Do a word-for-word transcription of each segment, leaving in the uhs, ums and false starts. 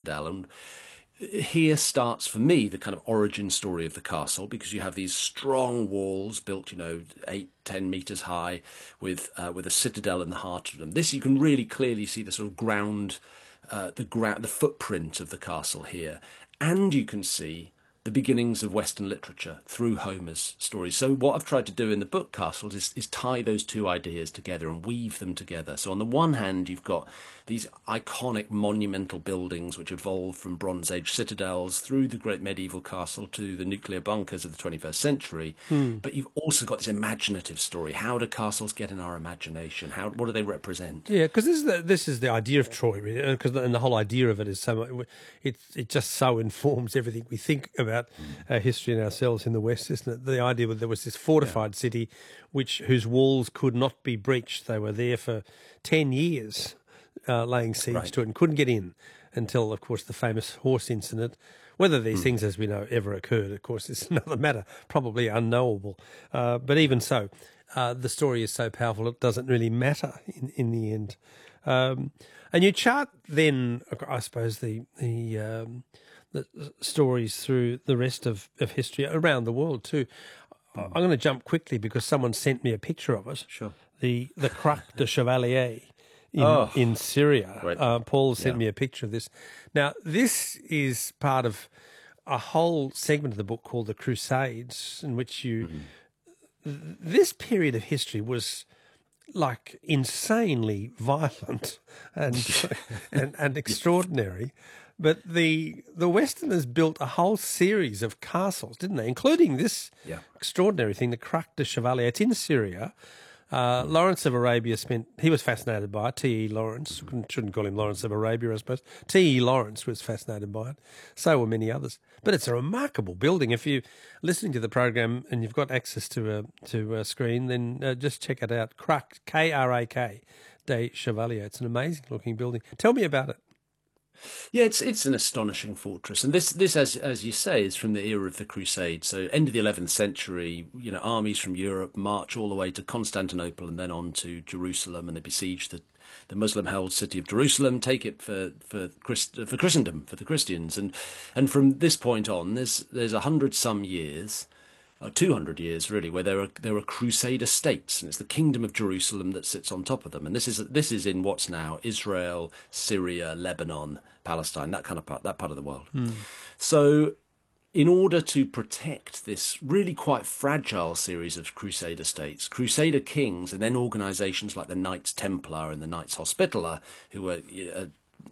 citadel. And here starts, for me, the kind of origin story of the castle, because you have these strong walls built, you know, eight, ten meters high, with uh, with a citadel in the heart of them. This, you can really clearly see the sort of ground, uh, the ground, the footprint of the castle here, and you can see the beginnings of Western literature through Homer's stories. So what I've tried to do in the book Castles is, is tie those two ideas together and weave them together. So on the one hand, you've got these iconic monumental buildings which evolved from Bronze Age citadels through the great medieval castle to the nuclear bunkers of the twenty-first century. Hmm. But you've also got this imaginative story. How do castles get in our imagination? How what do they represent? Yeah, because this is the, this is the idea of Troy, really, because and the whole idea of it is so much, it it just so informs everything we think about mm. uh, history and ourselves in the West, isn't it? The idea that there was this fortified yeah. city, which whose walls could not be breached. They were there for ten years. Uh, laying siege right. to it and couldn't get in until, of course, the famous horse incident. Whether these mm. things, as we know, ever occurred, of course, is another matter, probably unknowable. Uh, but even so, uh, the story is so powerful it doesn't really matter in, in the end. Um, and you chart then, I suppose, the the, um, the stories through the rest of, of history around the world too. Mm. I'm going to jump quickly because someone sent me a picture of it. Sure. The the Crac de Chevalier. In, oh, in Syria. Uh, Paul sent yeah. me a picture of this. Now, this is part of a whole segment of the book called The Crusades, in which you... Mm-hmm. This period of history was like insanely violent and and, and extraordinary. But the the Westerners built a whole series of castles, didn't they? Including this yeah. extraordinary thing, the Crac de Chevalier. It's in Syria. Uh, Lawrence of Arabia spent, he was fascinated by it, T E Lawrence, shouldn't call him Lawrence of Arabia, I suppose. T E Lawrence was fascinated by it. So were many others. But it's a remarkable building. If you're listening to the program and you've got access to a, to a screen, then uh, just check it out. Crac, K R A K, de Chevalier. It's an amazing looking building. Tell me about it. Yeah, it's it's an astonishing fortress, and this this as as you say is from the era of the Crusades. So end of the eleventh century, you know, armies from Europe march all the way to Constantinople and then on to Jerusalem, and they besiege the the Muslim-held city of Jerusalem, take it for for Christ, for Christendom, for the Christians, and and from this point on, there's there's a hundred some years. Uh, two hundred years, really, where there are there are Crusader states, and it's the Kingdom of Jerusalem that sits on top of them. And this is this is in what's now Israel, Syria, Lebanon, Palestine, that kind of part, that part of the world. Mm. So, in order to protect this really quite fragile series of Crusader states, Crusader kings, and then organisations like the Knights Templar and the Knights Hospitaller, who were uh,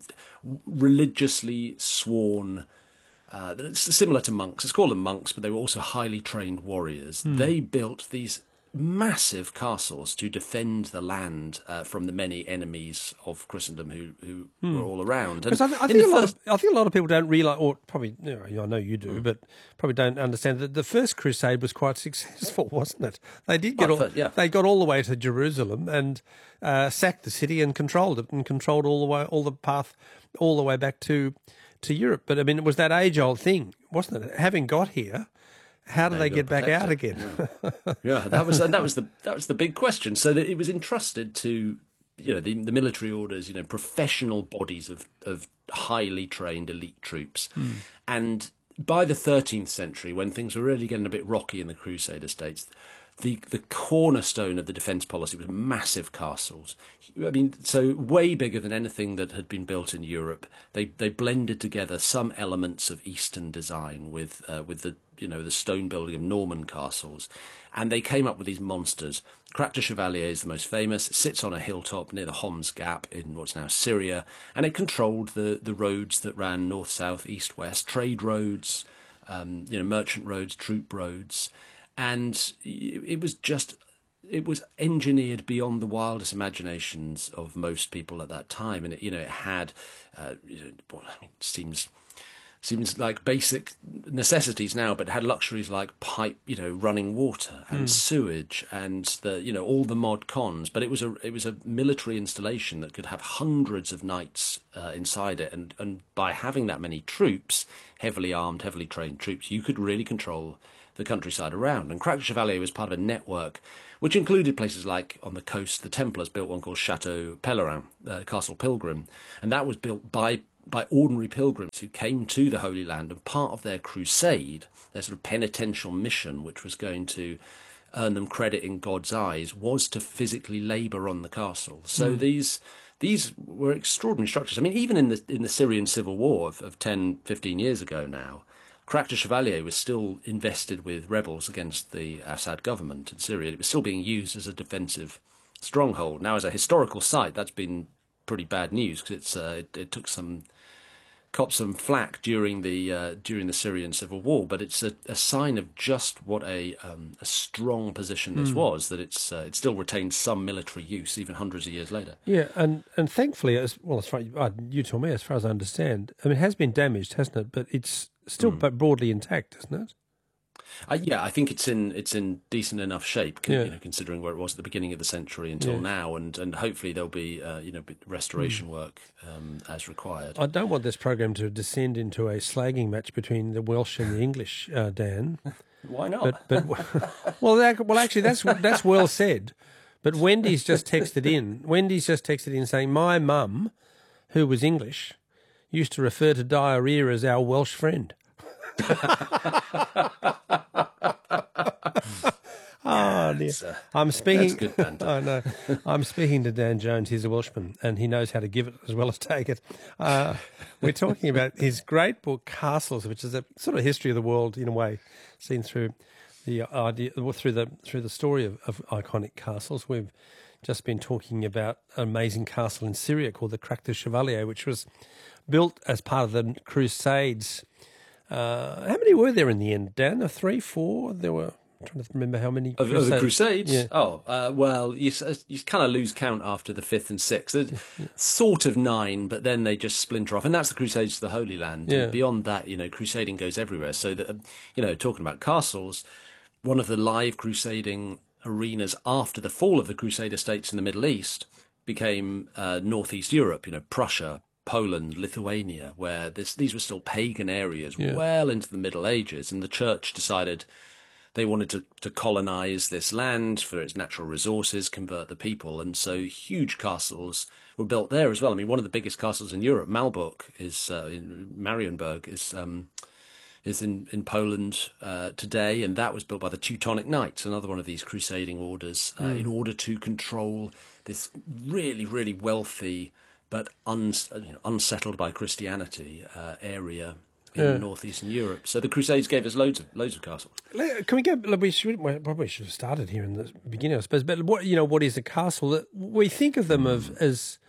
religiously sworn. Uh, it's similar to monks. It's called them monks, but they were also highly trained warriors. Mm. They built these massive castles to defend the land uh, from the many enemies of Christendom who, who mm. were all around. And I, th- I, think a lot first... of, I think a lot of people don't realise, or probably, you know, I know you do, mm. but probably don't understand that the first crusade was quite successful, wasn't it? They did get oh, all, but, yeah. they got all the way to Jerusalem and uh, sacked the city and controlled it, and controlled all the way, all the path, all the way back to. to Europe. But I mean, it was that age-old thing, wasn't it? Having got here, how do they, they get back out it. again? Yeah. yeah, that was and that was the that was the big question. So that it was entrusted to, you know, the, the military orders, you know, professional bodies of of highly trained elite troops, mm. and by the thirteenth century, when things were really getting a bit rocky in the Crusader states, the the cornerstone of the defence policy was massive castles. I mean, so way bigger than anything that had been built in Europe. They they blended together some elements of Eastern design with uh, with the you know the stone building of Norman castles, and they came up with these monsters. Crac de Chevalier is the most famous. It sits on a hilltop near the Homs Gap in what's now Syria, and it controlled the the roads that ran north, south, east, west, trade roads, um, you know, merchant roads, troop roads. And it was just, it was engineered beyond the wildest imaginations of most people at that time. And, it, you know, it had, uh, you know, well, I mean, it seems, seems like basic necessities now, but it had luxuries like pipe, you know, running water and mm. sewage and the, you know, all the mod cons. But it was a, it was a military installation that could have hundreds of knights uh, inside it. And, and by having that many troops, heavily armed, heavily trained troops, you could really control the countryside around. And Crac de Chevalier was part of a network which included places like on the coast. The Templars built one called Chateau Pellerin, uh, Castle Pilgrim, and that was built by by ordinary pilgrims who came to the Holy Land, and part of their crusade, their sort of penitential mission, which was going to earn them credit in God's eyes, was to physically labour on the castle. So mm. these these were extraordinary structures. I mean, even in the in the Syrian civil war of, of ten, fifteen years ago now, Crac de Chevalier was still invested with rebels against the Assad government in Syria. It was still being used as a defensive stronghold. Now, as a historical site, that's been pretty bad news, because it's uh, it, it took some caught some flack during the uh, during the Syrian civil war, but it's a, a sign of just what a um, a strong position this mm. was, that it's uh, it still retains some military use even hundreds of years later. Yeah, and, and thankfully, as well, as far uh, you tell me, as far as I understand, I mean, it has been damaged, hasn't it? But it's still mm. broadly intact, isn't it? Uh, yeah, I think it's in it's in decent enough shape, yeah. you know, considering where it was at the beginning of the century until yeah. now, and, and hopefully there'll be uh, you know restoration mm. work um, as required. I don't want this program to descend into a slagging match between the Welsh and the English, uh, Dan. Why not? But, but well, that, well, actually, that's that's well said. But Wendy's just texted in. Wendy's just texted in saying, "My mum, who was English, used to refer to diarrhea as our Welsh friend." Oh dear! Uh, I'm speaking. That's good, I know. I'm speaking to Dan Jones. He's a Welshman, and he knows how to give it as well as take it. Uh, we're talking about his great book, Castles, which is a sort of history of the world in a way, seen through the idea through the through the story of, of iconic castles. We've just been talking about an amazing castle in Syria called the Crac de Chevalier, which was built as part of the Crusades. Uh, how many were there in the end, Dan? A three, four? There were. I'm trying to remember how many of, of the Crusades. Yeah. Oh, uh, well, you you kind of lose count after the fifth and sixth. Yeah. Sort of nine, but then they just splinter off, and that's the Crusades to the Holy Land. Yeah. And beyond that, you know, crusading goes everywhere. So that, you know, talking about castles, one of the live crusading arenas after the fall of the Crusader states in the Middle East became uh, Northeast Europe. You know, Prussia, Poland, Lithuania, where this, these were still pagan areas yeah. well into the Middle Ages, and the church decided they wanted to, to colonize this land for its natural resources, convert the people, and so huge castles were built there as well. I mean, one of the biggest castles in Europe, Malbork, is uh, in Marienburg, is um, is in in Poland uh, today, and that was built by the Teutonic Knights, another one of these crusading orders, uh, mm. in order to control this really, really wealthy but un, you know, unsettled by Christianity uh, area in yeah. northeastern Europe. So the Crusades gave us loads of loads of castles. Can we get? We should well, probably should have started here in the beginning, I suppose. But what you know, what is a castle? We think of them of as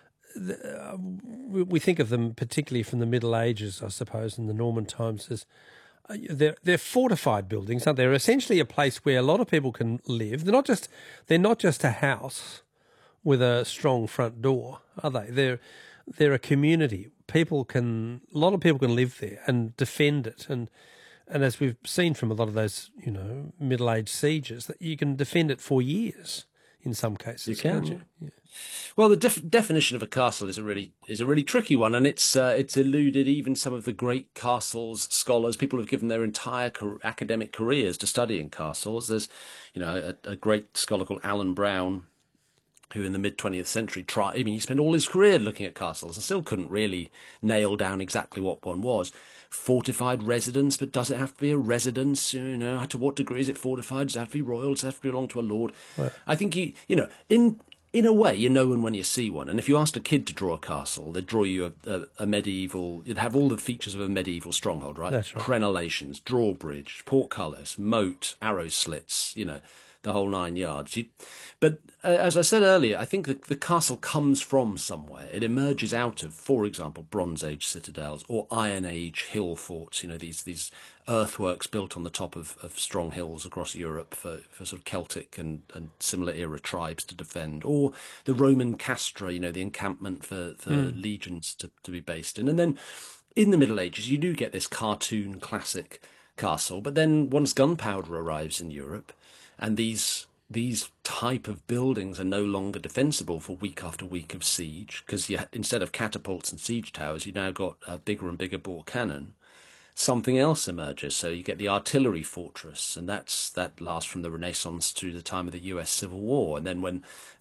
uh, we think of them particularly from the Middle Ages, I suppose, and the Norman times as uh, they're they're fortified buildings, aren't they? They're essentially a place where a lot of people can live. They're not just they're not just a house with a strong front door, are they? They're they're a community. People can, a lot of people can live there and defend it, and and as we've seen from a lot of those, you know, middle-aged sieges, that you can defend it for years in some cases. You can. Can't you? Yeah. Well, the def- definition of a castle is a really is a really tricky one, and it's uh, it's eluded even some of the great castles scholars. People have given their entire car- academic careers to studying castles. There's, you know, a, a great scholar called Alan Brown, who in the mid-twentieth century tried, I mean, he spent all his career looking at castles and still couldn't really nail down exactly what one was. Fortified residence, but does it have to be a residence? You know, to what degree is it fortified? Does it have to be royal? Does it have to belong to a lord? Right. I think, you, you know, in in a way, you know one when you see one. And if you asked a kid to draw a castle, they'd draw you a, a, a medieval, you'd have all the features of a medieval stronghold, right? That's right. Crenellations, drawbridge, portcullis, moat, arrow slits, you know, the whole nine yards. You, but uh, as I said earlier, I think the, the castle comes from somewhere. It emerges out of, for example, Bronze Age citadels or Iron Age hill forts, you know, these these earthworks built on the top of, of strong hills across Europe for, for sort of Celtic and, and similar era tribes to defend, or the Roman castra, you know, the encampment for, for mm. legions to, to be based in. And then in the Middle Ages, you do get this cartoon classic castle, but then once gunpowder arrives in Europe, and these these type of buildings are no longer defensible for week after week of siege, because instead of catapults and siege towers, you now got a bigger and bigger bore cannon. Something else emerges. So you get the artillery fortress, and that's that lasts from the Renaissance to the time of the U S Civil War. And then when that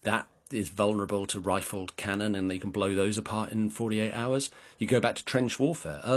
is vulnerable to rifled cannon, and they can blow those apart in forty-eight hours. You go back to trench warfare.